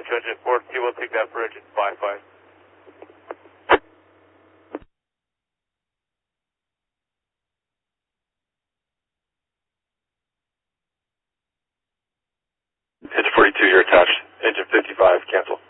Metro Engine 4, we'll take that for engine 55. Engine 42, you're attached. Engine 55, cancel.